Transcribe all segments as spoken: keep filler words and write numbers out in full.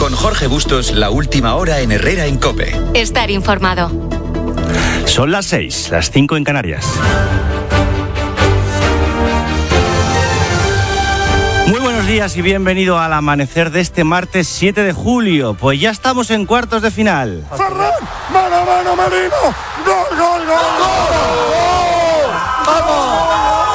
Con Jorge Bustos, la última hora en Herrera en COPE. Estar informado. Son las seis, las cinco en Canarias. Muy buenos días y bienvenido al amanecer de este martes siete de julio. Pues ya estamos en cuartos de final. ¡Ferran! ¡Mano, mano, Merino! ¡Gol, gol, gol! ¡Gol! ¡Vamos!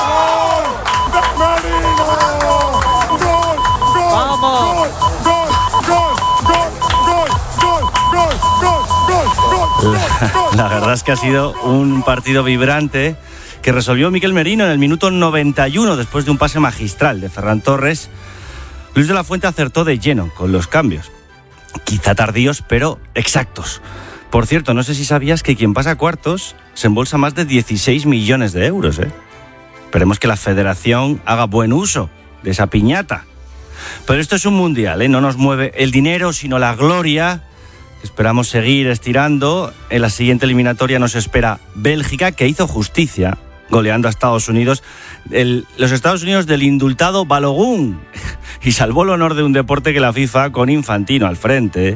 ¡Merino! ¡Gol, gol! ¡Vamos! ¡Gol, gol, gol, gol, gol, gol, gol, gol! La, la verdad es que ha sido un partido vibrante que resolvió Miquel Merino en el minuto noventa y uno después de un pase magistral de Ferran Torres. Luis de la Fuente acertó de lleno con los cambios, quizá tardíos pero exactos. Por cierto, no sé si sabías que quien pasa a cuartos se embolsa más de dieciséis millones de euros, ¿eh? Esperemos que la federación haga buen uso de esa piñata. Pero esto es un mundial, ¿eh? No nos mueve el dinero sino la gloria. Esperamos seguir estirando. En la siguiente eliminatoria nos espera Bélgica, que hizo justicia goleando a Estados Unidos, el, los Estados Unidos del indultado Balogun, y salvó el honor de un deporte que la FIFA, con Infantino al frente,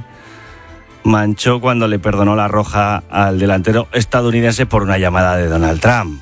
manchó cuando le perdonó la roja al delantero estadounidense por una llamada de Donald Trump.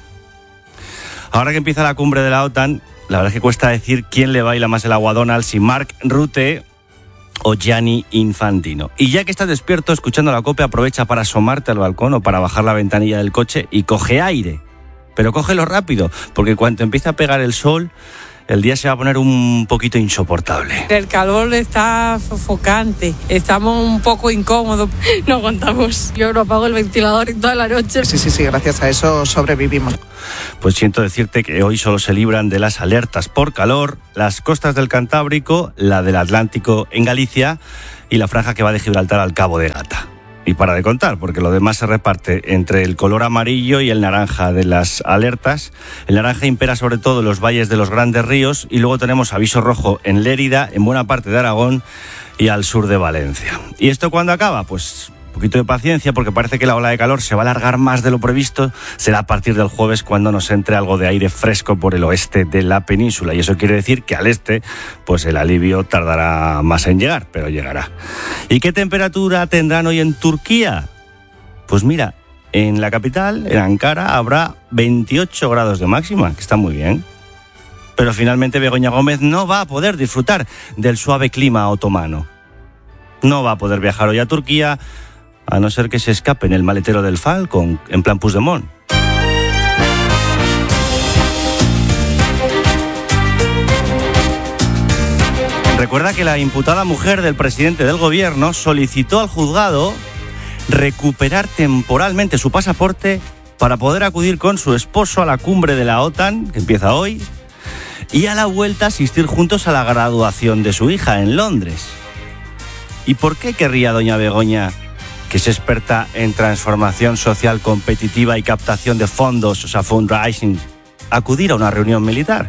Ahora que empieza la cumbre de la OTAN, la verdad es que cuesta decir quién le baila más el agua a Donald, si Mark Rutte o Gianni Infantino. Y ya que estás despierto escuchando la COPE, aprovecha para asomarte al balcón o para bajar la ventanilla del coche y coge aire. Pero cógelo rápido, porque cuando empieza a pegar el sol, el día se va a poner un poquito insoportable. El calor está sofocante, estamos un poco incómodos, no aguantamos. Yo no apago el ventilador en toda la noche. Sí, sí, sí, gracias a eso sobrevivimos. Pues siento decirte que hoy solo se libran de las alertas por calor las costas del Cantábrico, la del Atlántico en Galicia y la franja que va de Gibraltar al Cabo de Gata. Y para de contar, porque lo demás se reparte entre el color amarillo y el naranja de las alertas. El naranja impera sobre todo en los valles de los grandes ríos y luego tenemos aviso rojo en Lérida, en buena parte de Aragón y al sur de Valencia. ¿Y esto cuándo acaba? Pues un poquito de paciencia, porque parece que la ola de calor se va a alargar más de lo previsto. Será a partir del jueves cuando nos entre algo de aire fresco por el oeste de la península, y eso quiere decir que al este pues el alivio tardará más en llegar, pero llegará. ¿Y qué temperatura tendrán hoy en Turquía? Pues mira, en la capital, en Ankara, habrá veintiocho grados de máxima, que está muy bien. Pero finalmente Begoña Gómez no va a poder disfrutar del suave clima otomano. No va a poder viajar hoy a Turquía, a no ser que se escape en el maletero del Falcon, en plan Puigdemont. Recuerda que la imputada mujer del presidente del gobierno solicitó al juzgado recuperar temporalmente su pasaporte para poder acudir con su esposo a la cumbre de la OTAN, que empieza hoy, y a la vuelta asistir juntos a la graduación de su hija en Londres. ¿Y por qué querría doña Begoña, que es experta en transformación social competitiva y captación de fondos, o sea, fundraising, acudir a una reunión militar?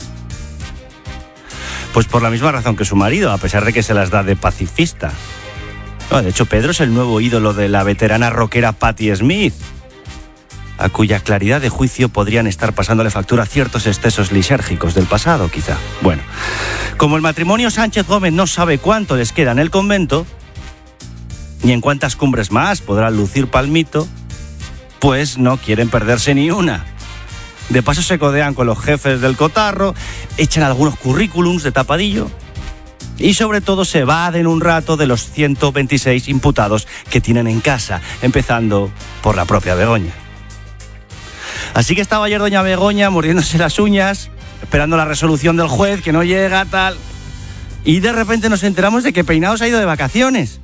Pues por la misma razón que su marido, a pesar de que se las da de pacifista. No, de hecho, Pedro es el nuevo ídolo de la veterana rockera Patti Smith, a cuya claridad de juicio podrían estar pasándole factura ciertos excesos lisérgicos del pasado, quizá. Bueno, como el matrimonio Sánchez Gómez no sabe cuánto les queda en el convento, ni en cuántas cumbres más podrán lucir palmito, pues no quieren perderse ni una. De paso se codean con los jefes del cotarro, echan algunos currículums de tapadillo y sobre todo se evaden un rato de los ciento veintiséis imputados que tienen en casa, empezando por la propia Begoña. Así que estaba ayer doña Begoña mordiéndose las uñas, esperando la resolución del juez, que no llega, tal, y de repente nos enteramos de que Peinado se ha ido de vacaciones.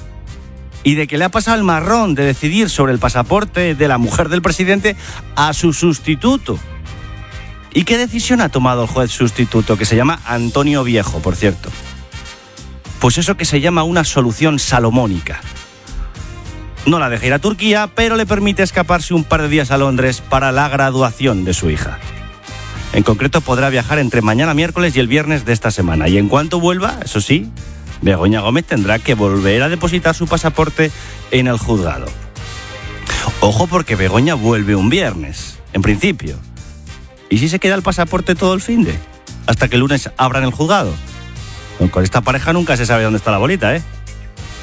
Y de que le ha pasado el marrón de decidir sobre el pasaporte de la mujer del presidente a su sustituto. ¿Y qué decisión ha tomado el juez sustituto, que se llama Antonio Viejo, por cierto? Pues eso que se llama una solución salomónica. No la deja ir a Turquía, pero le permite escaparse un par de días a Londres para la graduación de su hija. En concreto, podrá viajar entre mañana miércoles y el viernes de esta semana. Y en cuanto vuelva, eso sí, Begoña Gómez tendrá que volver a depositar su pasaporte en el juzgado. Ojo, porque Begoña vuelve un viernes, en principio. ¿Y si se queda el pasaporte todo el finde? Hasta que el lunes abran el juzgado. Con esta pareja nunca se sabe dónde está la bolita, ¿eh?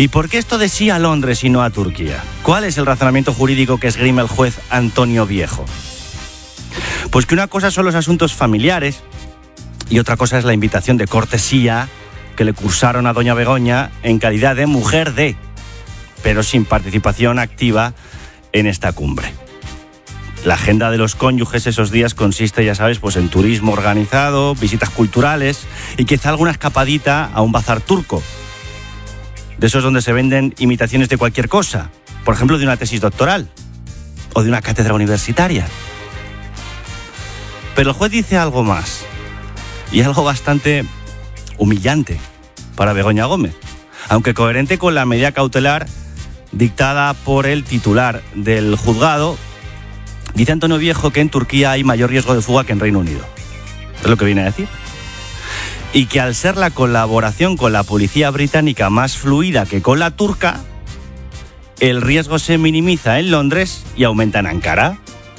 ¿Y por qué esto de sí a Londres y no a Turquía? ¿Cuál es el razonamiento jurídico que esgrime el juez Antonio Viejo? Pues que una cosa son los asuntos familiares y otra cosa es la invitación de cortesía que le cursaron a doña Begoña en calidad de mujer de, pero sin participación activa en esta cumbre. La agenda de los cónyuges esos días consiste, ya sabes, pues en turismo organizado, visitas culturales y quizá alguna escapadita a un bazar turco. De esos donde se venden imitaciones de cualquier cosa, por ejemplo de una tesis doctoral o de una cátedra universitaria. Pero el juez dice algo más, y algo bastante humillante para Begoña Gómez, aunque coherente con la medida cautelar dictada por el titular del juzgado. Dice Antonio Viejo que en Turquía hay mayor riesgo de fuga que en Reino Unido. Es lo que viene a decir. Y que al ser la colaboración con la policía británica más fluida que con la turca, el riesgo se minimiza en Londres y aumenta en Ankara.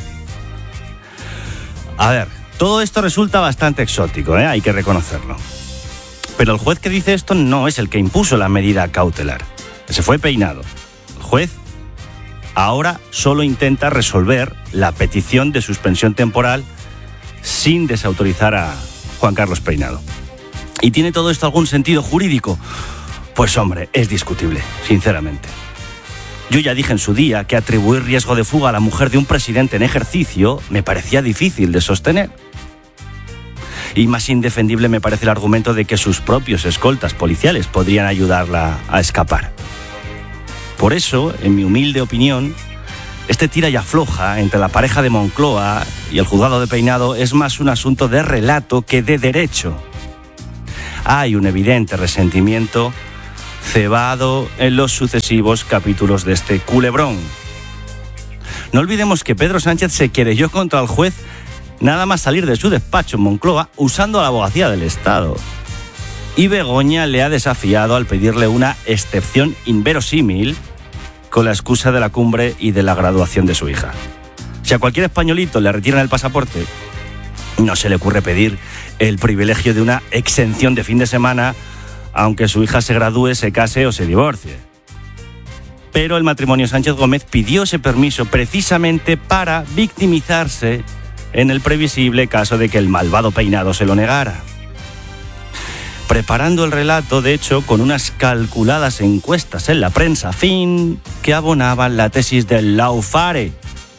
A ver, todo esto resulta bastante exótico, ¿eh? Hay que reconocerlo. Pero el juez que dice esto no es el que impuso la medida cautelar. Se fue Peinado. El juez ahora solo intenta resolver la petición de suspensión temporal sin desautorizar a Juan Carlos Peinado. ¿Y tiene todo esto algún sentido jurídico? Pues hombre, es discutible, sinceramente. Yo ya dije en su día que atribuir riesgo de fuga a la mujer de un presidente en ejercicio me parecía difícil de sostener. Y más indefendible me parece el argumento de que sus propios escoltas policiales podrían ayudarla a escapar. Por eso, en mi humilde opinión, este tira y afloja entre la pareja de Moncloa y el juzgado de Peinado es más un asunto de relato que de derecho. Hay un evidente resentimiento cebado en los sucesivos capítulos de este culebrón. No olvidemos que Pedro Sánchez se querelló contra el juez nada más salir de su despacho en Moncloa usando la abogacía del Estado. Y Begoña le ha desafiado al pedirle una excepción inverosímil con la excusa de la cumbre y de la graduación de su hija. Si a cualquier españolito le retiran el pasaporte, no se le ocurre pedir el privilegio de una exención de fin de semana, aunque su hija se gradúe, se case o se divorcie. Pero el matrimonio Sánchez Gómez pidió ese permiso precisamente para victimizarse en el previsible caso de que el malvado Peinado se lo negara. Preparando el relato, de hecho, con unas calculadas encuestas en la prensa fin que abonaban la tesis del Laufare.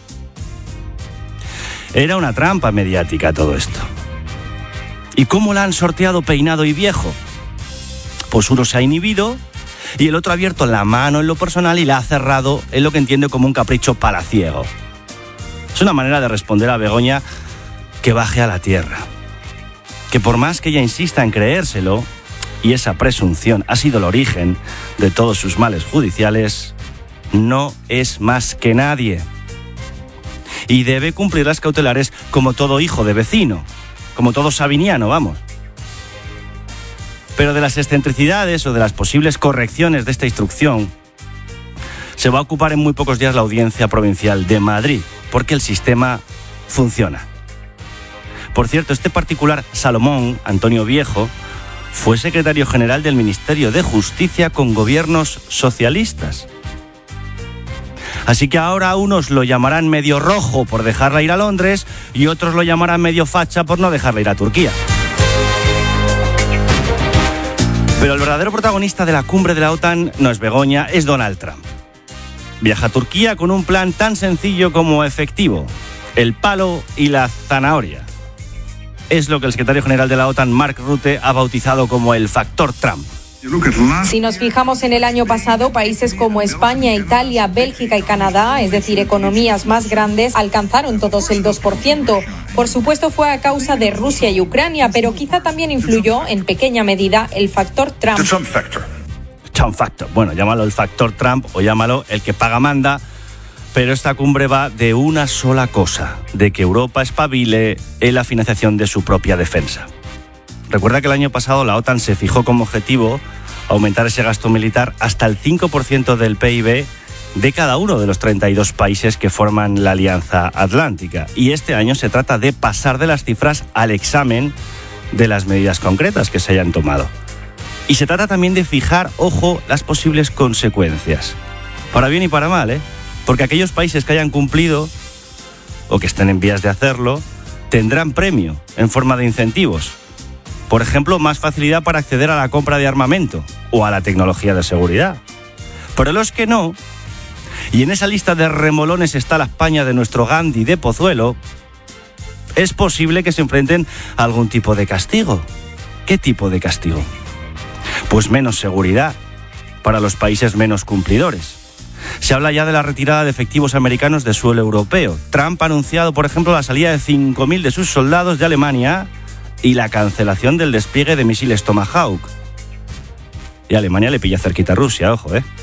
Era una trampa mediática todo esto. ¿Y cómo la han sorteado Peinado y Viejo? Pues uno se ha inhibido y el otro ha abierto la mano en lo personal y la ha cerrado en lo que entiende como un capricho palaciego. Es una manera de responder a Begoña que baje a la tierra. Que por más que ella insista en creérselo, y esa presunción ha sido el origen de todos sus males judiciales, no es más que nadie. Y debe cumplir las cautelares como todo hijo de vecino, como todo sabiniano, vamos. Pero de las excentricidades o de las posibles correcciones de esta instrucción se va a ocupar en muy pocos días la Audiencia Provincial de Madrid, porque el sistema funciona. Por cierto, este particular Salomón, Antonio Viejo, fue secretario general del Ministerio de Justicia con gobiernos socialistas. Así que ahora unos lo llamarán medio rojo por dejarla ir a Londres y otros lo llamarán medio facha por no dejarla ir a Turquía. Pero el verdadero protagonista de la cumbre de la OTAN no es Begoña, es Donald Trump. Viaja a Turquía con un plan tan sencillo como efectivo: el palo y la zanahoria. Es lo que el secretario general de la OTAN, Mark Rutte, ha bautizado como el factor Trump. Si nos fijamos en el año pasado, países como España, Italia, Bélgica y Canadá, es decir, economías más grandes, alcanzaron todos el dos por ciento. Por supuesto, fue a causa de Rusia y Ucrania, pero quizá también influyó, en pequeña medida, el factor Trump. The Trump factor. Trump factor. Bueno, llámalo el factor Trump o llámalo el que paga manda. Pero esta cumbre va de una sola cosa: de que Europa espabile en la financiación de su propia defensa. Recuerda que el año pasado la OTAN se fijó como objetivo aumentar ese gasto militar hasta el cinco por ciento del P I B de cada uno de los treinta y dos países que forman la Alianza Atlántica. Y este año se trata de pasar de las cifras al examen de las medidas concretas que se hayan tomado. Y se trata también de fijar, ojo, las posibles consecuencias. Para bien y para mal, ¿eh? Porque aquellos países que hayan cumplido, o que estén en vías de hacerlo, tendrán premio en forma de incentivos. Por ejemplo, más facilidad para acceder a la compra de armamento o a la tecnología de seguridad. Pero los que no, y en esa lista de remolones está la España de nuestro Gandhi de Pozuelo, es posible que se enfrenten a algún tipo de castigo. ¿Qué tipo de castigo? Pues menos seguridad para los países menos cumplidores. Se habla ya de la retirada de efectivos americanos de suelo europeo. Trump ha anunciado, por ejemplo, la salida de cinco mil de sus soldados de Alemania y la cancelación del despliegue de misiles Tomahawk. Y Alemania le pilla cerquita a Rusia, ojo, ¿eh?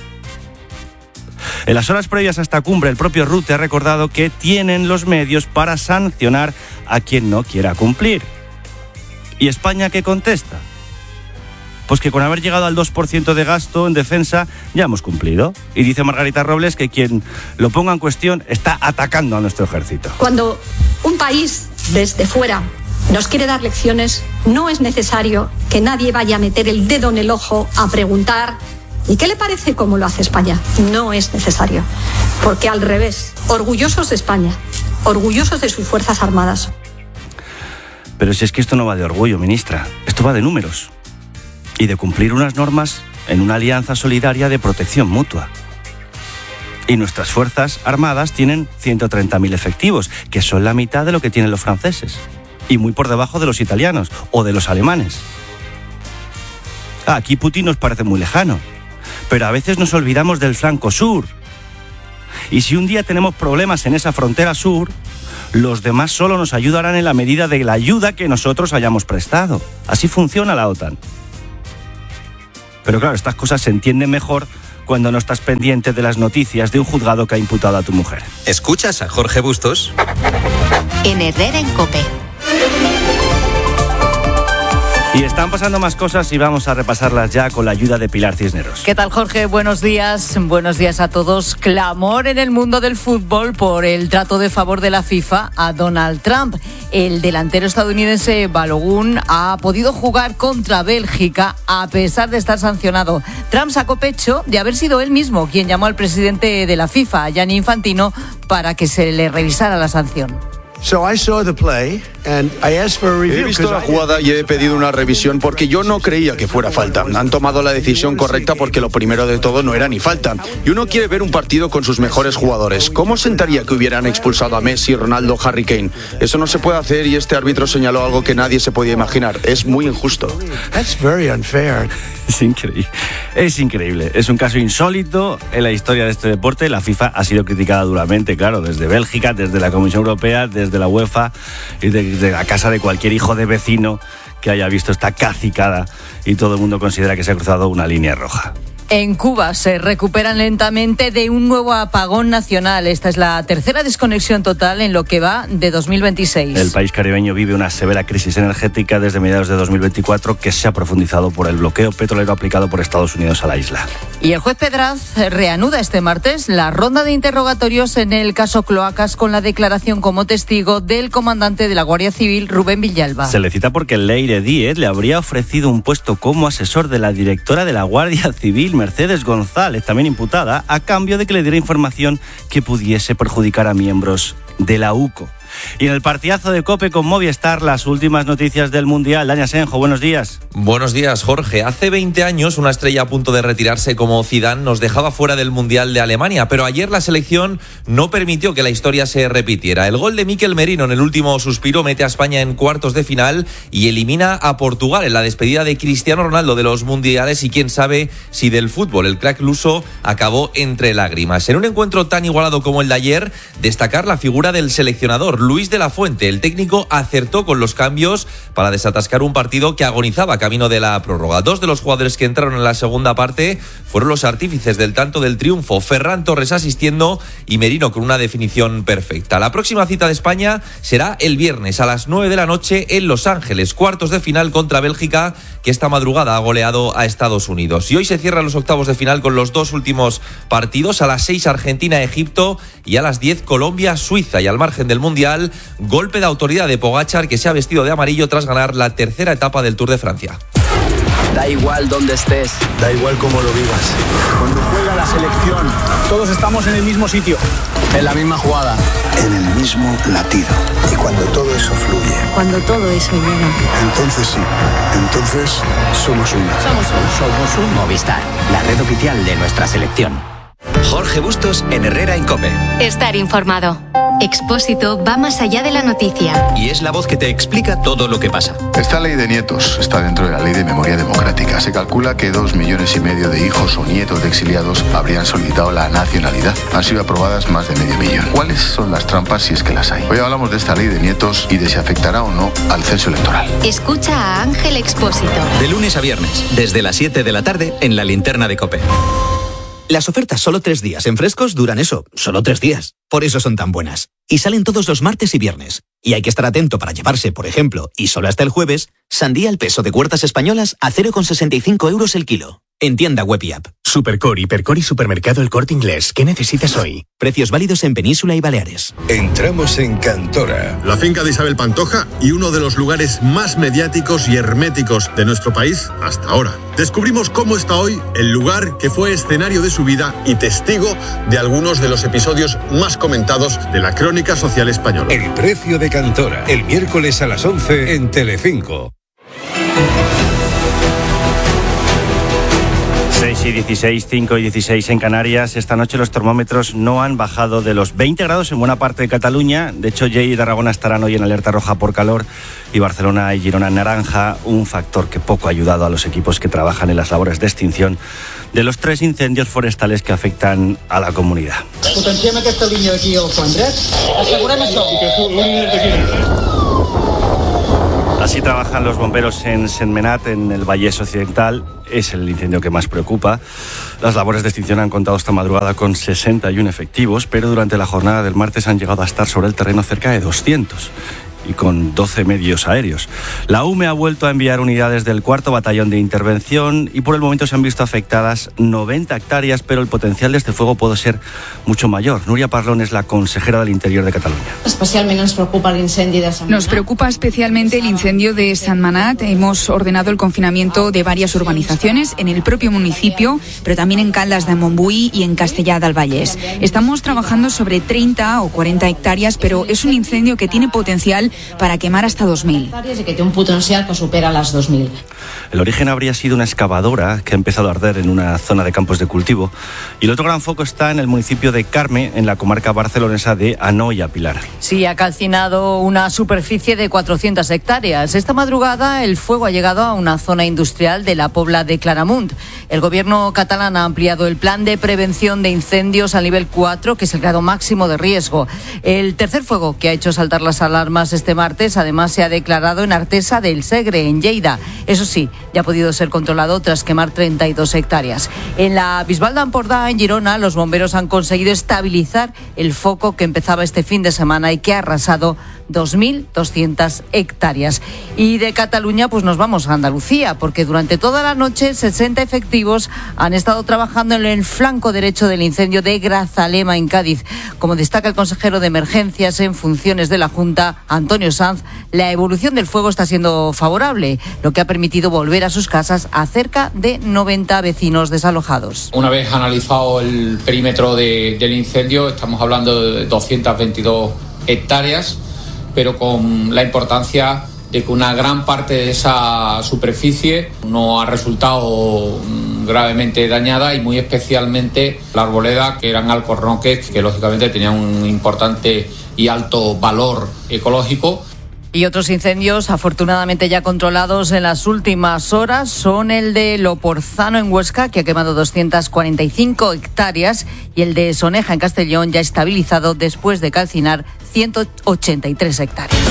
En las horas previas a esta cumbre, el propio Rutte ha recordado que tienen los medios para sancionar a quien no quiera cumplir. ¿Y España qué contesta? Pues que con haber llegado al dos por ciento de gasto en defensa ya hemos cumplido. Y dice Margarita Robles que quien lo ponga en cuestión está atacando a nuestro ejército. Cuando un país desde fuera nos quiere dar lecciones, no es necesario que nadie vaya a meter el dedo en el ojo a preguntar ¿y qué le parece cómo lo hace España? No es necesario, porque al revés, orgullosos de España, orgullosos de sus Fuerzas Armadas. Pero si es que esto no va de orgullo, ministra, esto va de números y de cumplir unas normas en una alianza solidaria de protección mutua. Y nuestras Fuerzas Armadas tienen ciento treinta mil efectivos, que son la mitad de lo que tienen los franceses, y muy por debajo de los italianos o de los alemanes. Ah, aquí Putin nos parece muy lejano, pero a veces nos olvidamos del flanco sur. Y si un día tenemos problemas en esa frontera sur, los demás solo nos ayudarán en la medida de la ayuda que nosotros hayamos prestado. Así funciona la OTAN. Pero claro, estas cosas se entienden mejor cuando no estás pendiente de las noticias de un juzgado que ha imputado a tu mujer. ¿Escuchas a Jorge Bustos? En Herrera en COPE. Y están pasando más cosas y vamos a repasarlas ya con la ayuda de Pilar Cisneros. ¿Qué tal, Jorge? Buenos días. Buenos días a todos. Clamor en el mundo del fútbol por el trato de favor de la FIFA a Donald Trump. El delantero estadounidense Balogun ha podido jugar contra Bélgica a pesar de estar sancionado. Trump sacó pecho de haber sido él mismo quien llamó al presidente de la FIFA, Gianni Infantino, para que se le revisara la sanción. He visto la jugada y he pedido una revisión porque yo no creía que fuera falta. Han tomado la decisión correcta porque lo primero de todo no era ni falta. Y uno quiere ver un partido con sus mejores jugadores. ¿Cómo sentaría que hubieran expulsado a Messi, Ronaldo, Harry Kane? Eso no se puede hacer y este árbitro señaló algo que nadie se podía imaginar. Es muy injusto. Es increíble. Es increíble. Es un caso insólito en la historia de este deporte. La FIFA ha sido criticada duramente, claro, desde Bélgica, desde la Comisión Europea, desde la UEFA y desde la casa de cualquier hijo de vecino que haya visto esta cacicada y todo el mundo considera que se ha cruzado una línea roja. En Cuba se recuperan lentamente de un nuevo apagón nacional. Esta es la tercera desconexión total en lo que va de dos mil veintiséis. El país caribeño vive una severa crisis energética desde mediados de dos mil veinticuatro que se ha profundizado por el bloqueo petrolero aplicado por Estados Unidos a la isla. Y el juez Pedraz reanuda este martes la ronda de interrogatorios en el caso Cloacas con la declaración como testigo del comandante de la Guardia Civil, Rubén Villalba. Se le cita porque Leire Díez le habría ofrecido un puesto como asesor de la directora de la Guardia Civil, Mercedes González, también imputada, a cambio de que le diera información que pudiese perjudicar a miembros de la U C O. Y en el partidazo de COPE con Movistar, las últimas noticias del Mundial. Dani Asenjo, buenos días. Buenos días, Jorge. Hace veinte años, una estrella a punto de retirarse como Zidane nos dejaba fuera del Mundial de Alemania, pero ayer la selección no permitió que la historia se repitiera. El gol de Mikel Merino en el último suspiro mete a España en cuartos de final y elimina a Portugal en la despedida de Cristiano Ronaldo de los mundiales y quién sabe si del fútbol. El crack luso acabó entre lágrimas. En un encuentro tan igualado como el de ayer, destacar la figura del seleccionador, Luis de la Fuente. El técnico acertó con los cambios para desatascar un partido que agonizaba camino de la prórroga. Dos de los jugadores que entraron en la segunda parte fueron los artífices del tanto del triunfo, Ferran Torres asistiendo y Merino con una definición perfecta. La próxima cita de España será el viernes a las nueve de la noche en Los Ángeles, cuartos de final contra Bélgica, que esta madrugada ha goleado a Estados Unidos. Y hoy se cierran los octavos de final con los dos últimos partidos, a las seis Argentina-Egipto y a las diez Colombia-Suiza. Y al margen del Mundial, golpe de autoridad de Pogačar, que se ha vestido de amarillo tras ganar la tercera etapa del Tour de Francia. Da igual dónde estés. Da igual cómo lo vivas. Cuando juega la selección, todos estamos en el mismo sitio. En la misma jugada. En el mismo latido. Y cuando todo eso fluye. Cuando todo eso llega. Entonces sí. Entonces somos uno. Somos uno. Somos un Movistar, la red oficial de nuestra selección. Jorge Bustos en Herrera en COPE. Estar informado. Expósito va más allá de la noticia. Y es la voz que te explica todo lo que pasa. Esta ley de nietos está dentro de la ley de memoria democrática. Se calcula que dos millones y medio de hijos o nietos de exiliados habrían solicitado la nacionalidad. Han sido aprobadas más de medio millón. ¿Cuáles son las trampas si es que las hay? Hoy hablamos de esta ley de nietos y de si afectará o no al censo electoral. Escucha a Ángel Expósito. De lunes a viernes, desde las siete de la tarde, en la linterna de COPE. Las ofertas solo tres días en Frescos duran eso, solo tres días. Por eso son tan buenas. Y salen todos los martes y viernes. Y hay que estar atento para llevarse, por ejemplo, y solo hasta el jueves, sandía al peso de Huertas Españolas a cero coma sesenta y cinco euros el kilo. En tienda web y app. Supercore, Hipercor y Supermercado El Corte Inglés. ¿Qué necesitas hoy? Precios válidos en Península y Baleares. Entramos en Cantora. La finca de Isabel Pantoja y uno de los lugares más mediáticos y herméticos de nuestro país hasta ahora. Descubrimos cómo está hoy el lugar que fue escenario de su vida y testigo de algunos de los episodios más comentados de la crónica social española. El precio de Cantora, el miércoles a las once en Telecinco. seis y dieciséis, cinco y dieciséis en Canarias. Esta noche los termómetros no han bajado de los veinte grados en buena parte de Cataluña. De hecho, Lleida y Tarragona estarán hoy en alerta roja por calor y Barcelona y Girona en naranja, un factor que poco ha ayudado a los equipos que trabajan en las labores de extinción de los tres incendios forestales que afectan a la comunidad. Potenciem aquesta línia d'aquí al flanc dret. Assegurem això. Así trabajan los bomberos en Sentmenat, en el Vallès Occidental. Es el incendio que más preocupa. Las labores de extinción han contado esta madrugada con sesenta y uno efectivos, pero durante la jornada del martes han llegado a estar sobre el terreno cerca de doscientos. Y con doce medios aéreos. La U M E ha vuelto a enviar unidades del cuarto batallón de intervención y por el momento se han visto afectadas noventa hectáreas, pero el potencial de este fuego puede ser mucho mayor. Núria Parlón es la consejera del Interior de Cataluña. Especialmente nos preocupa el incendio de San Manat. Nos preocupa especialmente el incendio de San Manat. Hemos ordenado el confinamiento de varias urbanizaciones en el propio municipio, pero también en Caldas de Montbui y en Castellar del Vallès. Estamos trabajando sobre treinta o cuarenta hectáreas, pero es un incendio que tiene potencial para quemar hasta dos mil. Y que tiene un potencial que supera las dos mil. El origen habría sido una excavadora que ha empezado a arder en una zona de campos de cultivo. Y el otro gran foco está en el municipio de Carme, en la comarca barcelonesa de Anoia Pilar. Sí, ha calcinado una superficie de cuatrocientas hectáreas. Esta madrugada el fuego ha llegado a una zona industrial de la Pobla de Claramunt. El gobierno catalán ha ampliado el plan de prevención de incendios al nivel cuatro, que es el grado máximo de riesgo. El tercer fuego que ha hecho saltar las alarmas este martes, además, se ha declarado en Artesa del Segre, en Lleida. Eso sí, ya ha podido ser controlado tras quemar treinta y dos hectáreas. En la Bisbal d'Empordà, en Girona, los bomberos han conseguido estabilizar el foco que empezaba este fin de semana y que ha arrasado dos mil doscientas hectáreas. Y de Cataluña, pues nos vamos a Andalucía, porque durante toda la noche sesenta efectivos han estado trabajando en el flanco derecho del incendio de Grazalema, en Cádiz. Como destaca el consejero de Emergencias en funciones de la Junta, Antonio Sanz, la evolución del fuego está siendo favorable, lo que ha permitido volver a sus casas a cerca de noventa vecinos desalojados. Una vez analizado el perímetro de, del incendio, estamos hablando de doscientas veintidós hectáreas, pero con la importancia de que una gran parte de esa superficie no ha resultado gravemente dañada y muy especialmente la arboleda, que eran alcornoques que lógicamente tenían un importante y alto valor ecológico. Y otros incendios, afortunadamente ya controlados en las últimas horas, son el de Loporzano en Huesca, que ha quemado doscientas cuarenta y cinco hectáreas, y el de Soneja en Castellón, ya estabilizado después de calcinar ciento ochenta y tres hectáreas.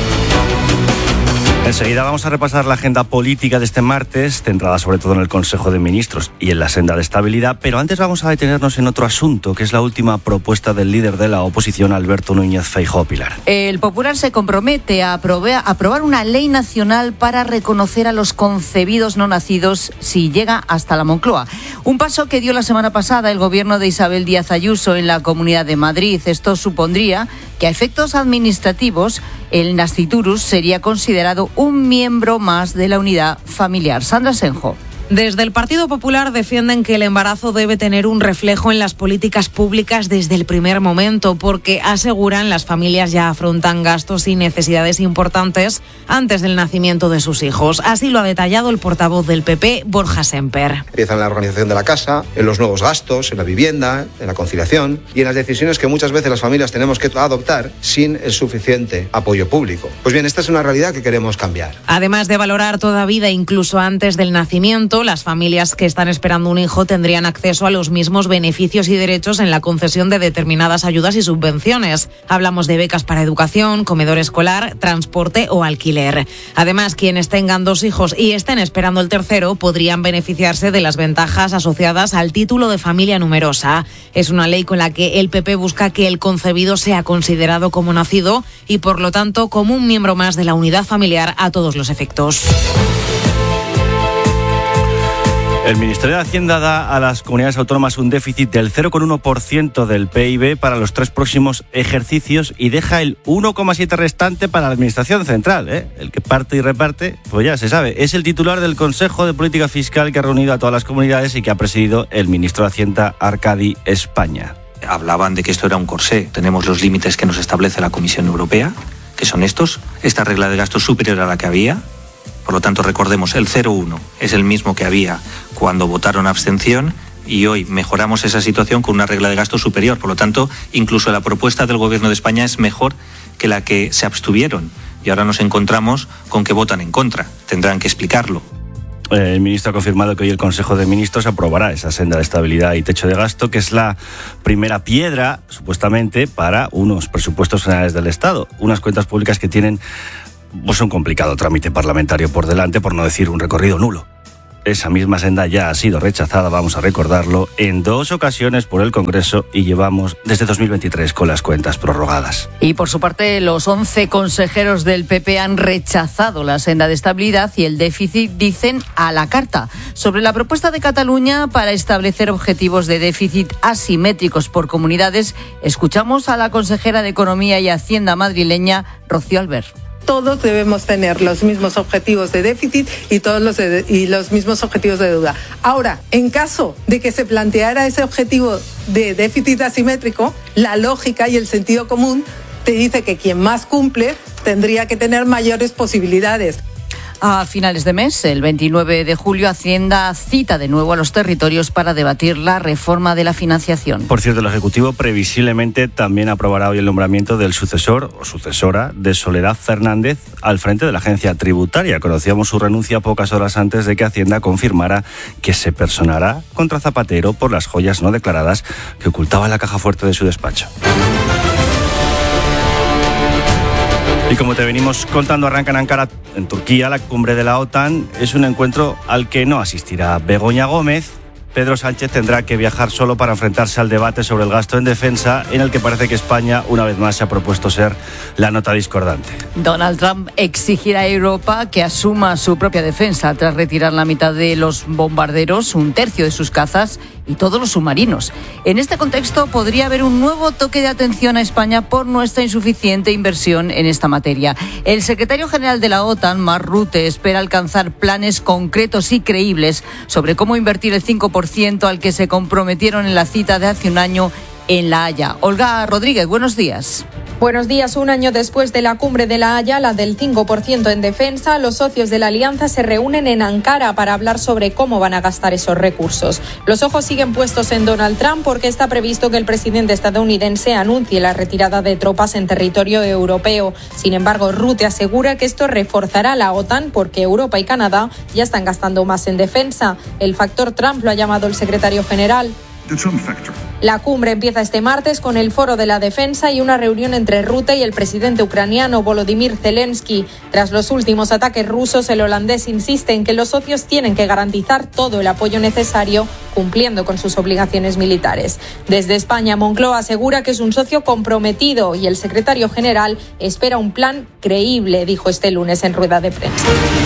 Enseguida vamos a repasar la agenda política de este martes, centrada sobre todo en el Consejo de Ministros y en la senda de estabilidad, pero antes vamos a detenernos en otro asunto, que es la última propuesta del líder de la oposición, Alberto Núñez Feijóo. Pilar. El Popular se compromete a aprobar, a aprobar una ley nacional para reconocer a los concebidos no nacidos si llega hasta la Moncloa. Un paso que dio la semana pasada el gobierno de Isabel Díaz Ayuso en la Comunidad de Madrid. Esto supondría que a efectos administrativos el nasciturus sería considerado un miembro más de la unidad familiar. Sandra Senjo. Desde el Partido Popular defienden que el embarazo debe tener un reflejo en las políticas públicas desde el primer momento, porque aseguran las familias ya afrontan gastos y necesidades importantes antes del nacimiento de sus hijos. Así lo ha detallado el portavoz del P P, Borja Semper. Empieza en la organización de la casa, en los nuevos gastos, en la vivienda, en la conciliación y en las decisiones que muchas veces las familias tenemos que adoptar sin el suficiente apoyo público. Pues bien, esta es una realidad que queremos cambiar. Además de valorar toda vida incluso antes del nacimiento, las familias que están esperando un hijo tendrían acceso a los mismos beneficios y derechos en la concesión de determinadas ayudas y subvenciones. Hablamos de becas para educación, comedor escolar, transporte o alquiler. Además, quienes tengan dos hijos y estén esperando el tercero podrían beneficiarse de las ventajas asociadas al título de familia numerosa. Es una ley con la que el P P busca que el concebido sea considerado como nacido y, por lo tanto, como un miembro más de la unidad familiar a todos los efectos. El Ministerio de Hacienda da a las comunidades autónomas un déficit del cero coma uno por ciento del P I B para los tres próximos ejercicios y deja el uno coma siete por ciento restante para la Administración Central. ¿eh? El que parte y reparte, pues ya se sabe. Es el titular del Consejo de Política Fiscal que ha reunido a todas las comunidades y que ha presidido el ministro de Hacienda, Arcadi España. Hablaban de que esto era un corsé. Tenemos los límites que nos establece la Comisión Europea, que son estos. Esta regla de gasto superior a la que había. Por lo tanto, recordemos, el cero coma uno es el mismo que había cuando votaron abstención y hoy mejoramos esa situación con una regla de gasto superior. Por lo tanto, incluso la propuesta del Gobierno de España es mejor que la que se abstuvieron. Y ahora nos encontramos con que votan en contra. Tendrán que explicarlo. El ministro ha confirmado que hoy el Consejo de Ministros aprobará esa senda de estabilidad y techo de gasto, que es la primera piedra, supuestamente, para unos presupuestos generales del Estado. Unas cuentas públicas que tienen pues un complicado trámite parlamentario por delante, por no decir un recorrido nulo. Esa misma senda ya ha sido rechazada, vamos a recordarlo, en dos ocasiones por el Congreso y llevamos desde dos mil veintitrés con las cuentas prorrogadas. Y por su parte, los once consejeros del P P han rechazado la senda de estabilidad y el déficit, dicen, a la carta. Sobre la propuesta de Cataluña para establecer objetivos de déficit asimétricos por comunidades, escuchamos a la consejera de Economía y Hacienda madrileña, Rocío Albert. Todos debemos tener los mismos objetivos de déficit y todos los de, y los mismos objetivos de deuda. Ahora, en caso de que se planteara ese objetivo de déficit asimétrico, la lógica y el sentido común te dice que quien más cumple tendría que tener mayores posibilidades. A finales de mes, el veintinueve de julio, Hacienda cita de nuevo a los territorios para debatir la reforma de la financiación. Por cierto, el Ejecutivo previsiblemente también aprobará hoy el nombramiento del sucesor o sucesora de Soledad Fernández al frente de la agencia tributaria. Conocíamos su renuncia pocas horas antes de que Hacienda confirmara que se personará contra Zapatero por las joyas no declaradas que ocultaba en la caja fuerte de su despacho. Y como te venimos contando, arranca en Ankara, en Turquía, la cumbre de la OTAN. Es un encuentro al que no asistirá Begoña Gómez. Pedro Sánchez tendrá que viajar solo para enfrentarse al debate sobre el gasto en defensa, en el que parece que España, una vez más, se ha propuesto ser la nota discordante. Donald Trump exigirá a Europa que asuma su propia defensa tras retirar la mitad de los bombarderos, un tercio de sus cazas y todos los submarinos. En este contexto podría haber un nuevo toque de atención a España por nuestra insuficiente inversión en esta materia. El secretario general de la OTAN, Mark Rutte, espera alcanzar planes concretos y creíbles sobre cómo invertir el cinco por ciento al que se comprometieron en la cita de hace un año en La Haya. Olga Rodríguez, buenos días. Buenos días. Un año después de la cumbre de La Haya, la del cinco por ciento en defensa, los socios de la alianza se reúnen en Ankara para hablar sobre cómo van a gastar esos recursos. Los ojos siguen puestos en Donald Trump porque está previsto que el presidente estadounidense anuncie la retirada de tropas en territorio europeo. Sin embargo, Rutte asegura que esto reforzará la OTAN porque Europa y Canadá ya están gastando más en defensa. El factor Trump lo ha llamado el secretario general. La cumbre empieza este martes con el Foro de la Defensa y una reunión entre Rutte y el presidente ucraniano Volodymyr Zelensky. Tras los últimos ataques rusos, el holandés insiste en que los socios tienen que garantizar todo el apoyo necesario, cumpliendo con sus obligaciones militares. Desde España, Moncloa asegura que es un socio comprometido y el secretario general espera un plan creíble, dijo este lunes en rueda de prensa.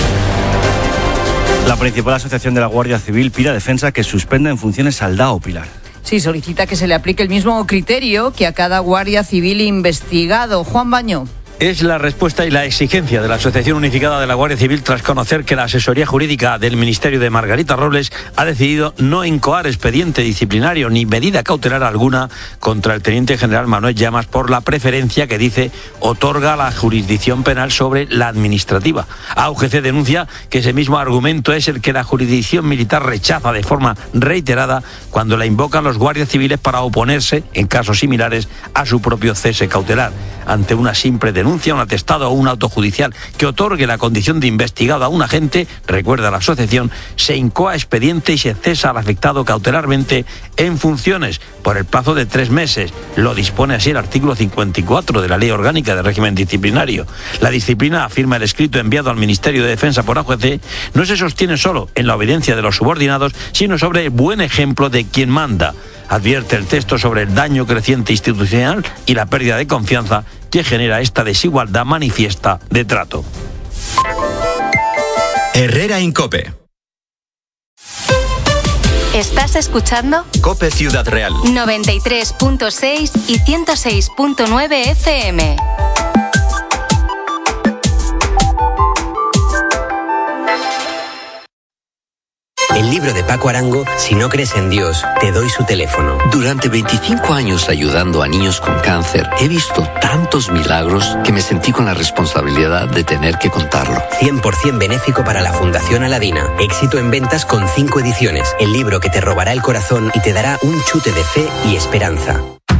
La principal asociación de la Guardia Civil pide a Defensa que suspenda en funciones al D A O, Pilar. Sí, solicita que se le aplique el mismo criterio que a cada guardia civil investigado. Juan Baño. Es la respuesta y la exigencia de la Asociación Unificada de la Guardia Civil tras conocer que la asesoría jurídica del Ministerio de Margarita Robles ha decidido no incoar expediente disciplinario ni medida cautelar alguna contra el teniente general Manuel Llamas por la preferencia que dice otorga la jurisdicción penal sobre la administrativa. A U G C denuncia que ese mismo argumento es el que la jurisdicción militar rechaza de forma reiterada cuando la invocan los guardias civiles para oponerse, en casos similares, a su propio cese cautelar. Ante una simple denuncia, un atestado o un auto judicial que otorgue la condición de investigado a un agente, recuerda la asociación, se incoa expediente y se cesa al afectado cautelarmente en funciones por el plazo de tres meses. Lo dispone así el artículo cincuenta y cuatro de la Ley Orgánica de Régimen Disciplinario. La disciplina, afirma el escrito enviado al Ministerio de Defensa por A U G C, no se sostiene solo en la obediencia de los subordinados, sino sobre el buen ejemplo de quien manda. Advierte el texto sobre el daño creciente institucional y la pérdida de confianza que genera esta desigualdad manifiesta de trato. Herrera en COPE. ¿Estás escuchando? COPE Ciudad Real. noventa y tres punto seis y ciento seis punto nueve F M. El libro de Paco Arango, Si no crees en Dios, te doy su teléfono. Durante veinticinco años ayudando a niños con cáncer, he visto tantos milagros que me sentí con la responsabilidad de tener que contarlo. cien por ciento benéfico para la Fundación Aladina. Éxito en ventas con cinco ediciones. El libro que te robará el corazón y te dará un chute de fe y esperanza.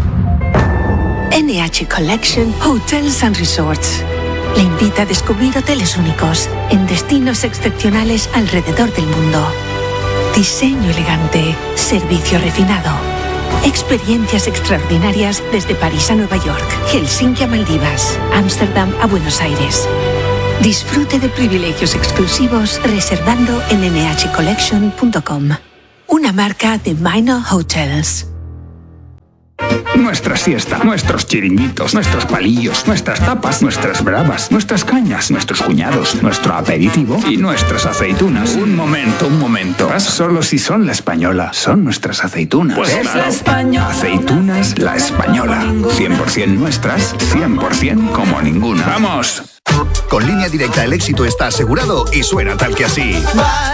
N H Collection Hotels and Resorts le invita a descubrir hoteles únicos en destinos excepcionales alrededor del mundo. Diseño elegante, servicio refinado, experiencias extraordinarias desde París a Nueva York, Helsinki a Maldivas, Ámsterdam a Buenos Aires. Disfrute de privilegios exclusivos reservando en n h collection punto com, una marca de Minor Hotels. Nuestra siesta, nuestros chiringuitos, nuestros palillos, nuestras tapas, nuestras bravas, nuestras cañas, nuestros cuñados, nuestro aperitivo y nuestras aceitunas. Un momento, un momento. Solo si son la española, son nuestras aceitunas. Pues es claro. la española. Aceitunas La Española. cien por ciento nuestras, cien por ciento como ninguna. ¡Vamos! Con Línea Directa el éxito está asegurado y suena tal que así.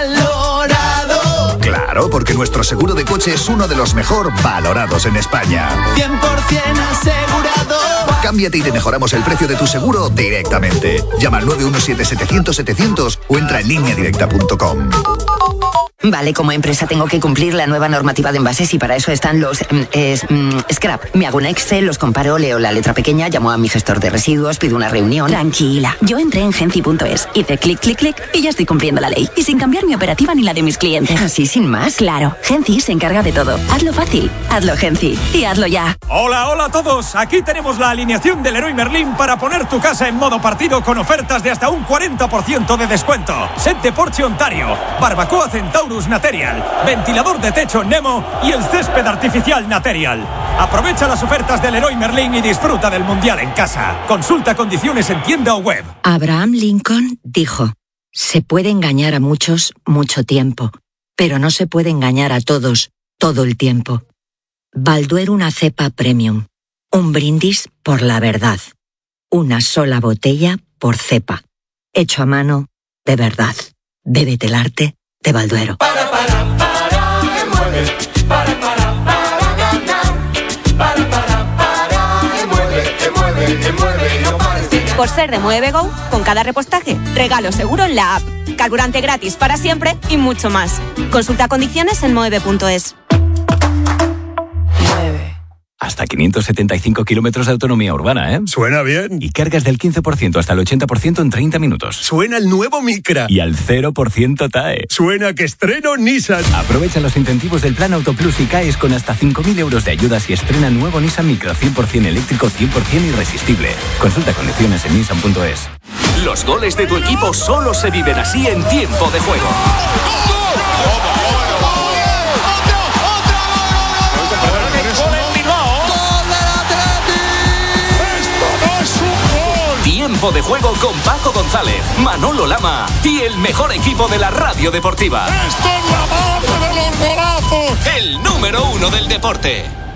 Valorado. Claro, porque nuestro seguro de coche es uno de los mejor valorados en España. cien por ciento asegurado. Cámbiate y te mejoramos el precio de tu seguro directamente. Llama al nueve uno siete, setecientos, setecientos o entra en línea directa punto com. Vale, como empresa tengo que cumplir la nueva normativa de envases y para eso están los mm, es, mm, scrap. Me hago un Excel, los comparo, leo la letra pequeña, llamo a mi gestor de residuos, pido una reunión. Tranquila, yo entré en genci punto es, hice clic, clic, clic y ya estoy cumpliendo la ley. Y sin cambiar mi operativa ni la de mis clientes. ¿Así sin más? Claro, Genci se encarga de todo. Hazlo fácil, hazlo Genci y hazlo ya. Hola, hola a todos. Aquí tenemos la alineación del Leroy Merlin para poner tu casa en modo partido con ofertas de hasta un cuarenta por ciento de descuento. Set de Porsche Ontario, barbacoa Centaurus Material, ventilador de techo Nemo y el césped artificial Material. Aprovecha las ofertas del Leroy Merlin y disfruta del Mundial en casa. Consulta condiciones en tienda o web. Abraham Lincoln dijo: se puede engañar a muchos mucho tiempo, pero no se puede engañar a todos todo el tiempo. Balduero una cepa premium. Un brindis por la verdad. Una sola botella por cepa. Hecho a mano de verdad. Bébete el arte de Balduero. Para, para, para, que mueve. Para, para, para ganar. Para, para, para, que mueve, que mueve, que mueve, no pares de ganar. Por ser de Mueve Go, con cada repostaje, regalo seguro en la app. Carburante gratis para siempre y mucho más. Consulta condiciones en moeve punto es. Hasta quinientos setenta y cinco kilómetros de autonomía urbana, ¿eh? Suena bien. Y cargas del quince por ciento hasta el ochenta por ciento en treinta minutos. Suena el nuevo Micra. Y al cero por ciento T A E. Suena que estreno Nissan. Aprovecha los incentivos del Plan Auto Plus y caes con hasta cinco mil euros de ayudas y estrena nuevo Nissan Micra cien por ciento eléctrico, cien por ciento irresistible. Consulta condiciones en nissan punto es. Los goles de tu equipo solo se viven así en tiempo de juego. Tiempo de juego con Paco González, Manolo Lama y el mejor equipo de la radio deportiva. ¡Esto es la base de los golazos! El número uno del deporte.